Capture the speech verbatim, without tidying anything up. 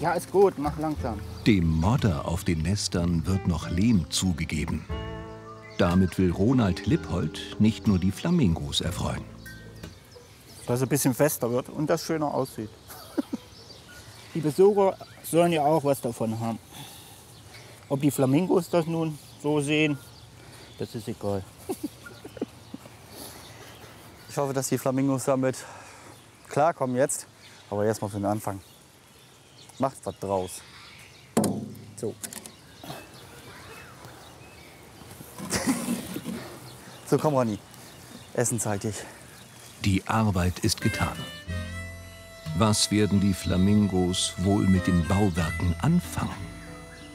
Ja, ist gut, mach langsam. Dem Modder auf den Nestern wird noch Lehm zugegeben. Damit will Ronald Lippold nicht nur die Flamingos erfreuen. Dass es ein bisschen fester wird und das schöner aussieht. Die Besucher sollen ja auch was davon haben. Ob die Flamingos das nun so sehen, das ist egal. Ich hoffe, dass die Flamingos damit klarkommen jetzt. Aber erstmal für den Anfang. Macht was draus. So. So, komm, Ronny. Essen zeig dich. Die Arbeit ist getan. Was werden die Flamingos wohl mit den Bauwerken anfangen?